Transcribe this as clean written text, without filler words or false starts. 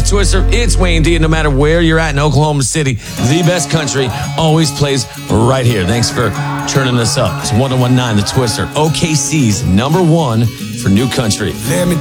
The Twister. It's Wayne D. And no matter where you're at in Oklahoma City, the best country always plays right here. Thanks for turning us up. It's 101.9 The Twister. OKC's number one for new country. Let me